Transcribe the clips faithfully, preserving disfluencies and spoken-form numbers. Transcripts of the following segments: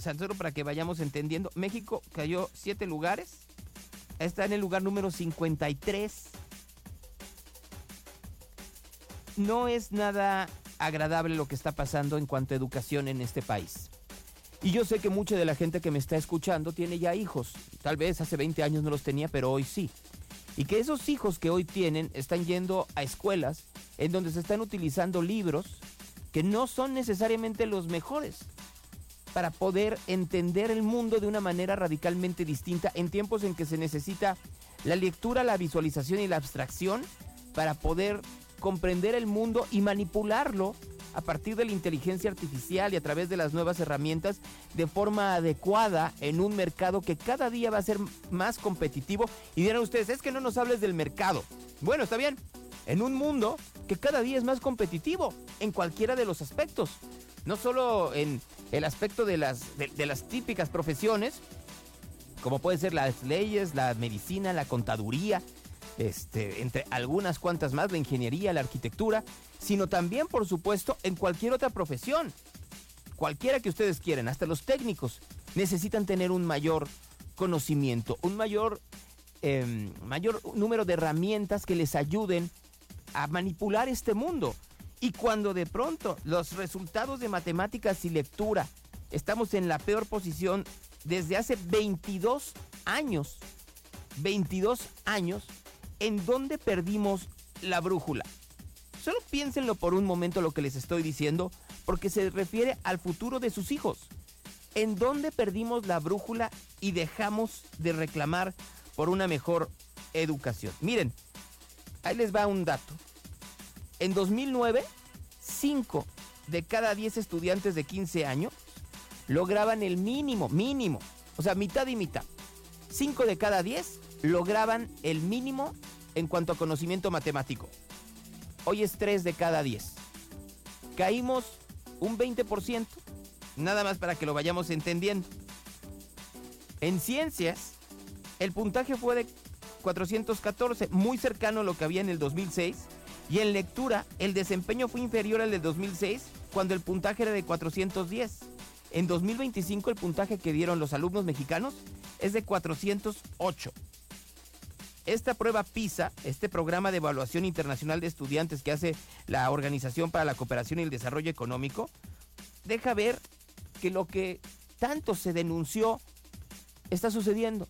sea, solo para que vayamos entendiendo, México cayó siete lugares, está en el lugar número cincuenta y tres. No es nada agradable lo que está pasando en cuanto a educación en este país. Y yo sé que mucha de la gente que me está escuchando tiene ya hijos. Tal vez hace veinte años no los tenía, pero hoy sí. Y que esos hijos que hoy tienen están yendo a escuelas en donde se están utilizando libros que no son necesariamente los mejores para poder entender el mundo de una manera radicalmente distinta en tiempos en que se necesita la lectura, la visualización y la abstracción para poder comprender el mundo y manipularlo a partir de la inteligencia artificial y a través de las nuevas herramientas de forma adecuada en un mercado que cada día va a ser más competitivo. Y dirán ustedes, es que no nos hables del mercado. Bueno, está bien, en un mundo que cada día es más competitivo en cualquiera de los aspectos. No solo en el aspecto de las, de, de las típicas profesiones, como pueden ser las leyes, la medicina, la contaduría, Este, entre algunas cuantas más, la ingeniería, la arquitectura, sino también, por supuesto, en cualquier otra profesión. Cualquiera que ustedes quieran, hasta los técnicos, necesitan tener un mayor conocimiento, un mayor, eh, mayor número de herramientas que les ayuden a manipular este mundo. Y cuando de pronto los resultados de matemáticas y lectura estamos en la peor posición desde hace veintidós años, veintidós años, ¿en dónde perdimos la brújula? Solo piénsenlo por un momento lo que les estoy diciendo, porque se refiere al futuro de sus hijos. ¿En dónde perdimos la brújula y dejamos de reclamar por una mejor educación? Miren, ahí les va un dato. En dos mil nueve, cinco de cada diez estudiantes de quince años lograban el mínimo, mínimo, o sea, mitad y mitad. cinco de cada diez lograban el mínimo en cuanto a conocimiento matemático. Hoy es tres de cada diez. Caímos un veinte por ciento, nada más para que lo vayamos entendiendo. En ciencias, el puntaje fue de cuatrocientos catorce, muy cercano a lo que había en el dos mil seis. Y en lectura, el desempeño fue inferior al del dos mil seis, cuando el puntaje era de cuatrocientos diez. En dos mil veinticinco, el puntaje que dieron los alumnos mexicanos es de cuatrocientos ocho. Esta prueba PISA, este programa de evaluación internacional de estudiantes que hace la Organización para la Cooperación y el Desarrollo Económico, deja ver que lo que tanto se denunció está sucediendo.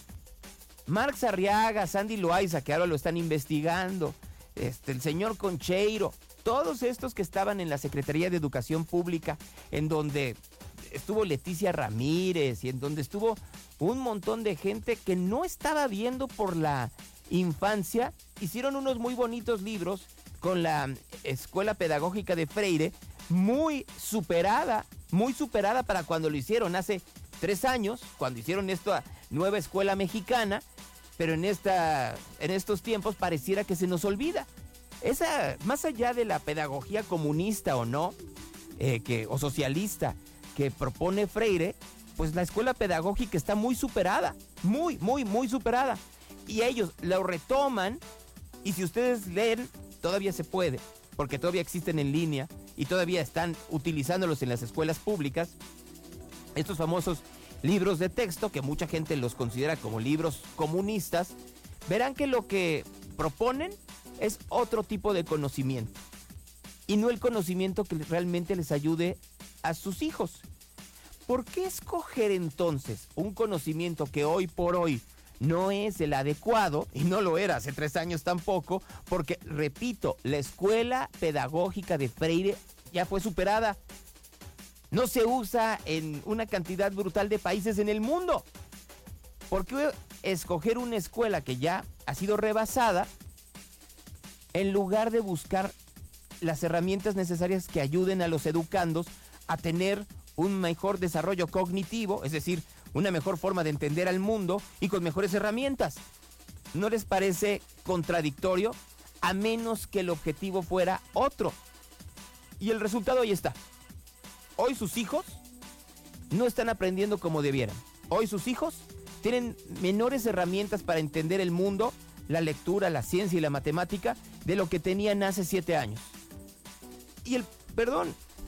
Marx Arriaga, Sandy Loaiza, que ahora lo están investigando, este, el señor Concheiro, todos estos que estaban en la Secretaría de Educación Pública, en donde estuvo Leticia Ramírez y en donde estuvo un montón de gente que no estaba viendo por la infancia, hicieron unos muy bonitos libros con la Escuela Pedagógica de Freire, muy superada, muy superada para cuando lo hicieron hace tres años, cuando hicieron esta nueva escuela mexicana, pero en, esta, en estos tiempos pareciera que se nos olvida. Esa, más allá de la pedagogía comunista o no, eh, que, o socialista que propone Freire, pues la escuela pedagógica está muy superada, muy, muy, muy superada. Y ellos lo retoman, y si ustedes leen, todavía se puede, porque todavía existen en línea y todavía están utilizándolos en las escuelas públicas, estos famosos libros de texto, que mucha gente los considera como libros comunistas, verán que lo que proponen es otro tipo de conocimiento, y no el conocimiento que realmente les ayude a sus hijos. ¿Por qué escoger entonces un conocimiento que hoy por hoy no es el adecuado, y no lo era hace tres años tampoco? Porque, repito, la escuela pedagógica de Freire ya fue superada. No se usa en una cantidad brutal de países en el mundo. ¿Por qué escoger una escuela que ya ha sido rebasada en lugar de buscar las herramientas necesarias que ayuden a los educandos a tener un mejor desarrollo cognitivo, es decir, una mejor forma de entender al mundo y con mejores herramientas? ¿No les parece contradictorio? A menos que el objetivo fuera otro. Y el resultado ahí está. Hoy sus hijos no están aprendiendo como debieran. Hoy sus hijos tienen menores herramientas para entender el mundo, la lectura, la ciencia y la matemática de lo que tenían hace siete años. Y el, perdón,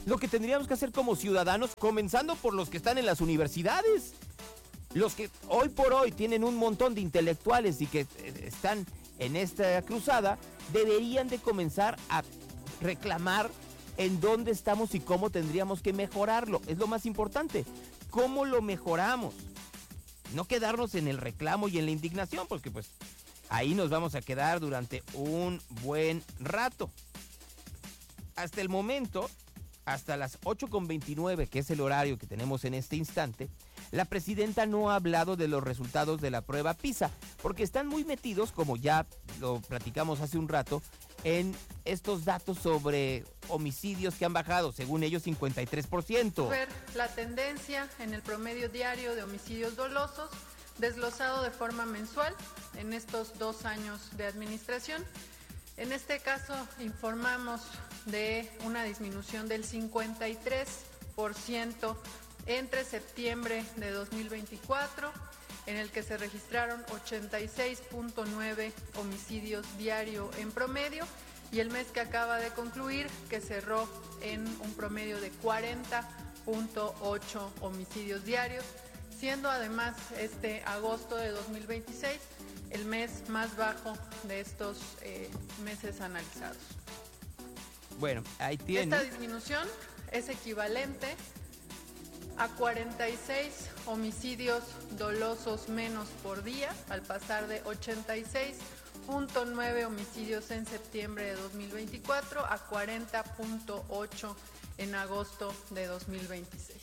Lo que tendríamos que hacer como ciudadanos, comenzando por los que están en las universidades. Los que hoy por hoy tienen un montón de intelectuales y que están en esta cruzada, deberían de comenzar a reclamar en dónde estamos y cómo tendríamos que mejorarlo. Es lo más importante. ¿Cómo lo mejoramos? No quedarnos en el reclamo y en la indignación, porque pues ahí nos vamos a quedar durante un buen rato. Hasta el momento, hasta las ocho con veintinueve, que es el horario que tenemos en este instante, la presidenta no ha hablado de los resultados de la prueba PISA, porque están muy metidos, como ya lo platicamos hace un rato, en estos datos sobre homicidios que han bajado, según ellos, cincuenta y tres por ciento. Ver la tendencia en el promedio diario de homicidios dolosos, desglosado de forma mensual en estos dos años de administración. En este caso, informamos de una disminución del cincuenta y tres por ciento entre septiembre de dos mil veinticuatro, en el que se registraron ochenta y seis punto nueve homicidios diario en promedio, y el mes que acaba de concluir, que cerró en un promedio de cuarenta punto ocho homicidios diarios, siendo además este agosto de dos mil veintiséis el mes más bajo de estos eh, meses analizados. Bueno, ahí tiene. Esta disminución es equivalente a cuarenta y seis homicidios dolosos menos por día, al pasar de ochenta y seis punto nueve homicidios en septiembre de dos mil veinticuatro a cuarenta punto ocho en agosto de dos mil veintiséis.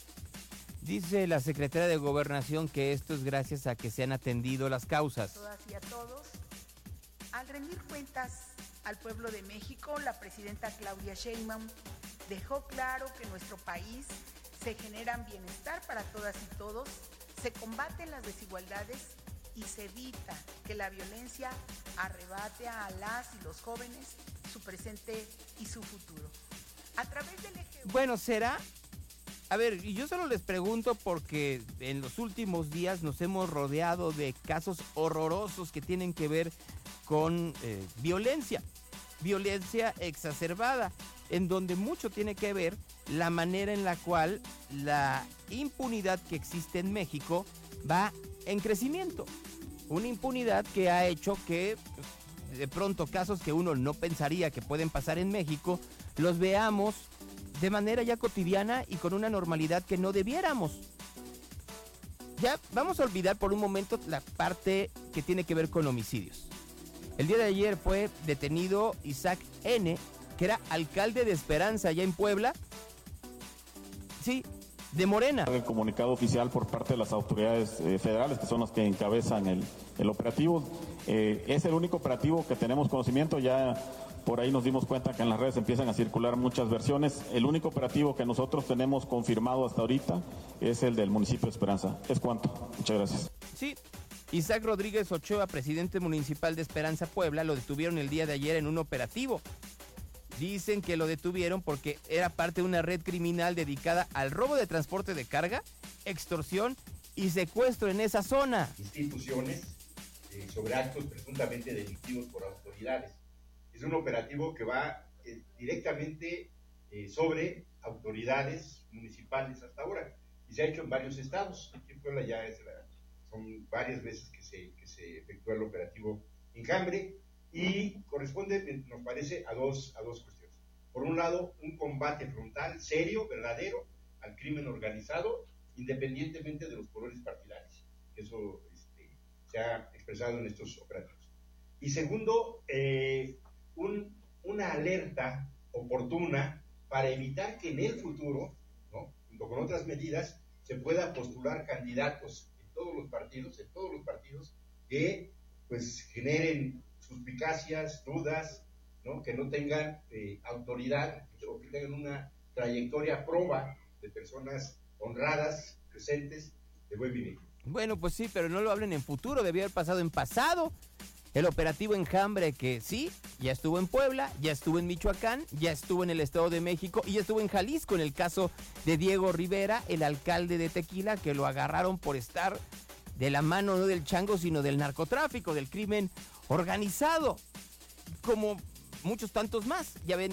Dice la secretaria de Gobernación que esto es gracias a que se han atendido las causas. Todas y a todos, al rendir cuentas al pueblo de México, la presidenta Claudia Sheinbaum dejó claro que en nuestro país se generan bienestar para todas y todos, se combaten las desigualdades y se evita que la violencia arrebate a las y los jóvenes su presente y su futuro. A través del eje... Bueno, ¿será? A ver, y yo solo les pregunto porque en los últimos días nos hemos rodeado de casos horrorosos que tienen que ver con eh, violencia, violencia exacerbada, en donde mucho tiene que ver la manera en la cual la impunidad que existe en México va en crecimiento. Una impunidad que ha hecho que de pronto casos que uno no pensaría que pueden pasar en México, los veamos de manera ya cotidiana y con una normalidad que no debiéramos. Ya vamos a olvidar por un momento la parte que tiene que ver con homicidios. El día de ayer fue detenido Isaac N., que era alcalde de Esperanza, allá en Puebla. Sí, de Morena. El comunicado oficial por parte de las autoridades eh, federales, que son las que encabezan el, el operativo. Eh, es el único operativo que tenemos conocimiento. Ya por ahí nos dimos cuenta que en las redes empiezan a circular muchas versiones. El único operativo que nosotros tenemos confirmado hasta ahorita es el del municipio de Esperanza. Es cuanto. Muchas gracias. Sí. Isaac Rodríguez Ochoa, presidente municipal de Esperanza, Puebla, lo detuvieron el día de ayer en un operativo. Dicen que lo detuvieron porque era parte de una red criminal dedicada al robo de transporte de carga, extorsión y secuestro en esa zona. Instituciones eh, sobre actos presuntamente delictivos por autoridades. Es un operativo que va eh, directamente eh, sobre autoridades municipales hasta ahora y se ha hecho en varios estados. Aquí en Puebla ya es la, son varias veces que se, que se efectúa el operativo Enjambre. Y corresponde, nos parece, a dos, a dos cuestiones. Por un lado, un combate frontal, serio, verdadero, al crimen organizado, independientemente de los colores partidarios. Eso este, se ha expresado en estos operativos. Y segundo, eh, un, una alerta oportuna para evitar que en el futuro, ¿no?, junto con otras medidas, se pueda postular candidatos en todos los partidos, en todos los partidos, que pues generen suspicacias, dudas, ¿no?, que no tengan eh, autoridad o que tengan una trayectoria proba de personas honradas, presentes, de buen vivir. Bueno, pues sí, pero no lo hablen en futuro, debió haber pasado en pasado. El operativo Enjambre, que sí, ya estuvo en Puebla, ya estuvo en Michoacán, ya estuvo en el Estado de México y ya estuvo en Jalisco en el caso de Diego Rivera, el alcalde de Tequila, que lo agarraron por estar de la mano no del chango, sino del narcotráfico, del crimen organizado, como muchos tantos más. Ya ven,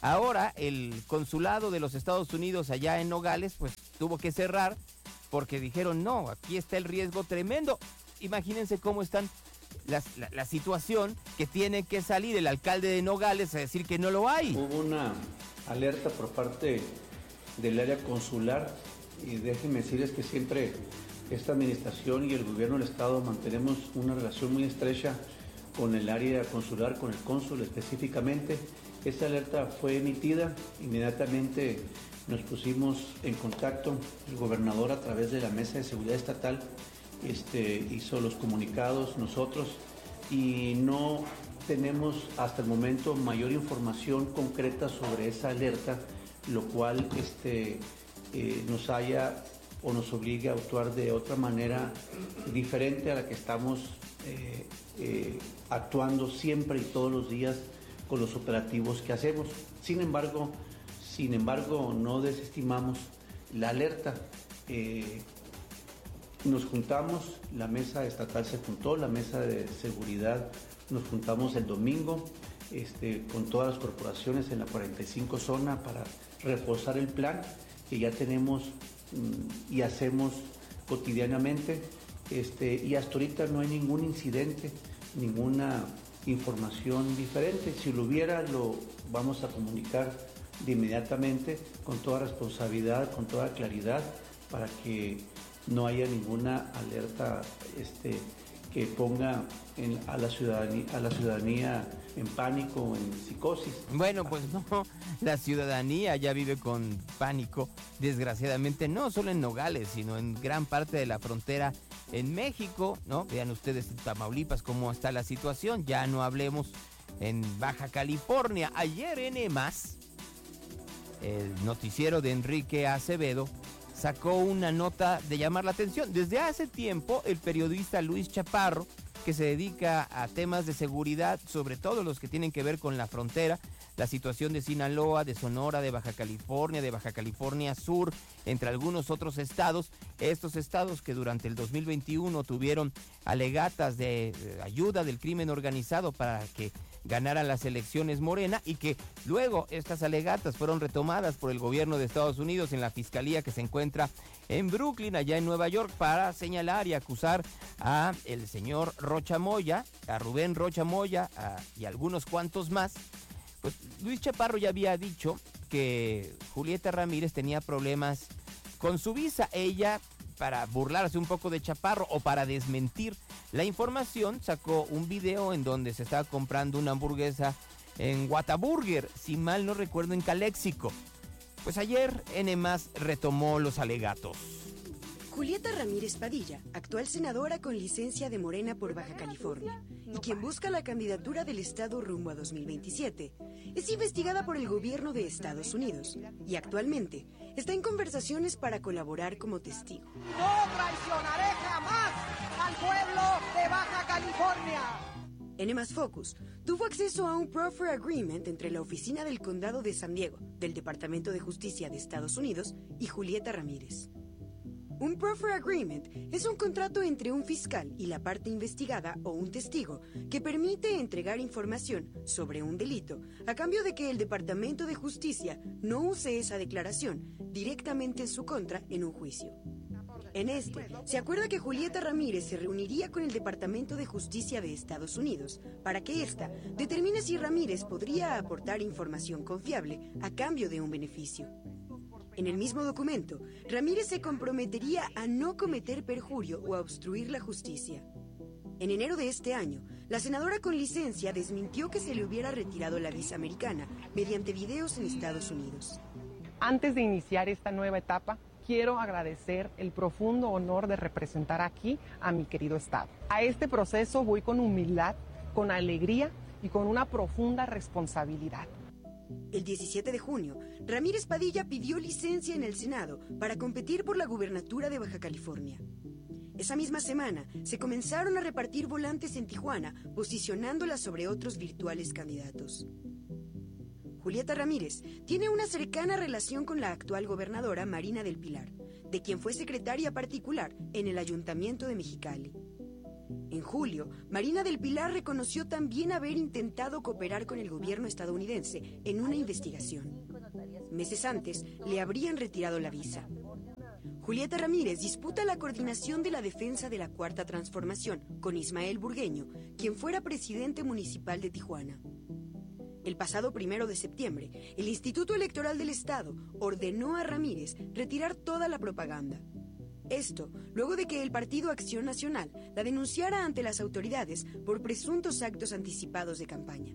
Ahora el consulado de los Estados Unidos allá en Nogales pues tuvo que cerrar porque dijeron no, aquí está el riesgo tremendo. Imagínense cómo están las, la, la situación, que tiene que salir el alcalde de Nogales a decir que no lo hay. Hubo una alerta por parte del área consular y déjenme decirles que siempre esta administración y el gobierno del estado mantenemos una relación muy estrecha con el área consular, con el cónsul específicamente. Esta alerta fue emitida, inmediatamente nos pusimos en contacto, el gobernador a través de la Mesa de Seguridad Estatal este, hizo los comunicados, nosotros, y no tenemos hasta el momento mayor información concreta sobre esa alerta, lo cual este, eh, nos haya o nos obligue a actuar de otra manera diferente a la que estamos eh, eh, actuando siempre y todos los días con los operativos que hacemos. Sin embargo, sin embargo, no desestimamos la alerta. Eh, nos juntamos, la mesa estatal se juntó, la mesa de seguridad nos juntamos el domingo este, con todas las corporaciones en la cuarenta y cinco zona para reforzar el plan que ya tenemos mmm, y hacemos cotidianamente. Este, y hasta ahorita no hay ningún incidente, ninguna información diferente. Si lo hubiera, lo vamos a comunicar de inmediatamente, con toda responsabilidad, con toda claridad, para que no haya ninguna alerta este, que ponga en, a, la ciudadanía, a la ciudadanía en pánico o en psicosis. Bueno, pues no, la ciudadanía ya vive con pánico, desgraciadamente, no solo en Nogales, sino en gran parte de la frontera en México, ¿no? Vean ustedes en Tamaulipas cómo está la situación, ya no hablemos en Baja California. Ayer N más, el noticiero de Enrique Acevedo, sacó una nota de llamar la atención. Desde hace tiempo, el periodista Luis Chaparro, que se dedica a temas de seguridad, sobre todo los que tienen que ver con la frontera, la situación de Sinaloa, de Sonora, de Baja California, de Baja California Sur, entre algunos otros estados, estos estados que durante el dos mil veintiuno tuvieron alegatas de ayuda del crimen organizado para que ganaran las elecciones Morena, y que luego estas alegatas fueron retomadas por el gobierno de Estados Unidos en la fiscalía que se encuentra en Brooklyn, allá en Nueva York, para señalar y acusar a el señor Rocha Moya, a Rubén Rocha Moya a, y algunos cuantos más. Pues Luis Chaparro ya había dicho que Julieta Ramírez tenía problemas con su visa. Ella, para burlarse un poco de Chaparro o para desmentir la información, sacó un video en donde se estaba comprando una hamburguesa en Whataburger, si mal no recuerdo, en Caléxico. Pues ayer N más retomó los alegatos. Julieta Ramírez Padilla, actual senadora con licencia de Morena por Baja California, y quien busca la candidatura del estado rumbo a dos mil veintisiete, es investigada por el gobierno de Estados Unidos y actualmente está en conversaciones para colaborar como testigo. No traicionaré jamás al pueblo de Baja California. N más Focus tuvo acceso a un Proffer Agreement entre la Oficina del Condado de San Diego, del Departamento de Justicia de Estados Unidos, y Julieta Ramírez. Un Proffer Agreement es un contrato entre un fiscal y la parte investigada o un testigo que permite entregar información sobre un delito a cambio de que el Departamento de Justicia no use esa declaración directamente en su contra en un juicio. En este, se acuerda que Julieta Ramírez se reuniría con el Departamento de Justicia de Estados Unidos para que ésta determine si Ramírez podría aportar información confiable a cambio de un beneficio. En el mismo documento, Ramírez se comprometería a no cometer perjurio o a obstruir la justicia. En enero de este año, la senadora con licencia desmintió que se le hubiera retirado la visa americana mediante videos en Estados Unidos. Antes de iniciar esta nueva etapa, quiero agradecer el profundo honor de representar aquí a mi querido estado. A este proceso voy con humildad, con alegría y con una profunda responsabilidad. El diecisiete de junio, Ramírez Padilla pidió licencia en el Senado para competir por la gubernatura de Baja California. Esa misma semana, se comenzaron a repartir volantes en Tijuana, posicionándola sobre otros virtuales candidatos. Julieta Ramírez tiene una cercana relación con la actual gobernadora Marina del Pilar, de quien fue secretaria particular en el Ayuntamiento de Mexicali. En julio, Marina del Pilar reconoció también haber intentado cooperar con el gobierno estadounidense en una investigación. Meses antes, le habrían retirado la visa. Julieta Ramírez disputa la coordinación de la defensa de la Cuarta Transformación con Ismael Burgueño, quien fuera presidente municipal de Tijuana. El pasado primero de septiembre, el Instituto Electoral del Estado ordenó a Ramírez retirar toda la propaganda. Esto, luego de que el Partido Acción Nacional la denunciara ante las autoridades por presuntos actos anticipados de campaña.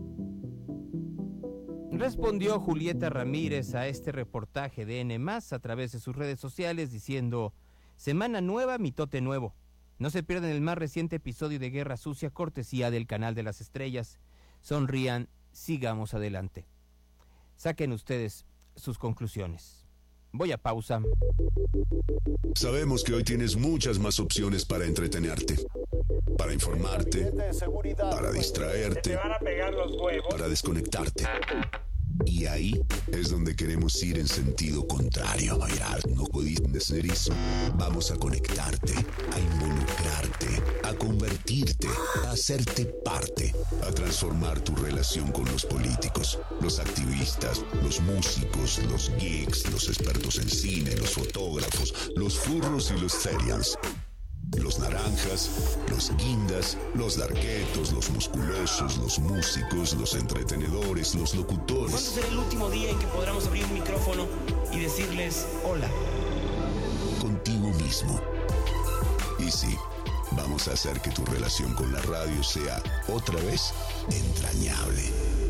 Respondió Julieta Ramírez a este reportaje de N más, a través de sus redes sociales diciendo: semana nueva, mitote nuevo. No se pierdan el más reciente episodio de Guerra Sucia, cortesía del Canal de las Estrellas. Sonrían, sigamos adelante. Saquen ustedes sus conclusiones. Voy a pausa. Sabemos que hoy tienes muchas más opciones para entretenerte, para informarte, para distraerte, para desconectarte. Y ahí es donde queremos ir en sentido contrario. Mirar, no puedes hacer eso. Vamos a conectarte, a involucrarte, a convertirte, a hacerte parte, a transformar tu relación con los políticos, los activistas, los músicos, los geeks, los expertos en cine, los fotógrafos, los furros y los serials. Los naranjas, los guindas, los darquetos, los musculosos, los músicos, los entretenedores, los locutores. ¿Cuándo será el último día en que podamos abrir un micrófono y decirles hola? Contigo mismo. Y sí, vamos a hacer que tu relación con la radio sea, otra vez, entrañable.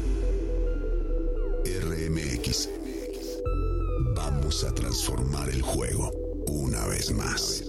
R M X. Vamos a transformar el juego una vez más.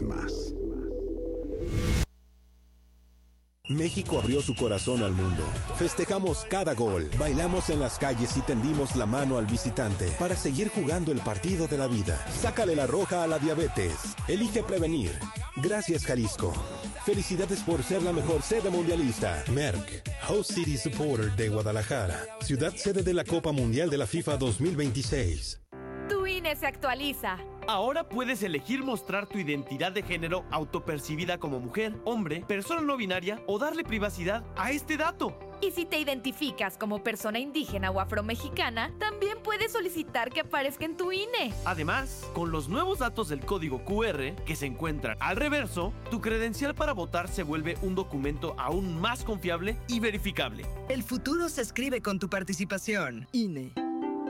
México abrió su corazón al mundo. Festejamos cada gol, bailamos en las calles y tendimos la mano al visitante para seguir jugando el partido de la vida. Sácale la roja a la diabetes. Elige prevenir. Gracias, Jalisco. Felicidades por ser la mejor sede mundialista. Merck, Host City Supporter de Guadalajara, ciudad sede de la Copa Mundial de la FIFA dos mil veintiséis. Tu I N E se actualiza. Ahora puedes elegir mostrar tu identidad de género autopercibida como mujer, hombre, persona no binaria o darle privacidad a este dato. Y si te identificas como persona indígena o afromexicana, también puedes solicitar que aparezca en tu I N E. Además, con los nuevos datos del código Q R que se encuentran al reverso, tu credencial para votar se vuelve un documento aún más confiable y verificable. El futuro se escribe con tu participación. I N E.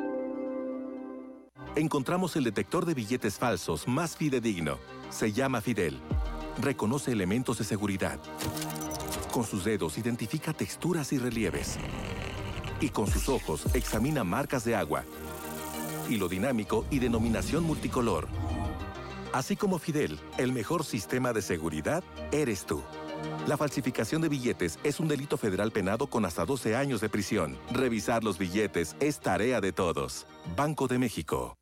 Encontramos el detector de billetes falsos más fidedigno. Se llama Fidel. Reconoce elementos de seguridad. Con sus dedos identifica texturas y relieves. Y con sus ojos examina marcas de agua, hilo dinámico y denominación multicolor. Así como Fidel, el mejor sistema de seguridad eres tú. La falsificación de billetes es un delito federal penado con hasta doce años de prisión. Revisar los billetes es tarea de todos. Banco de México.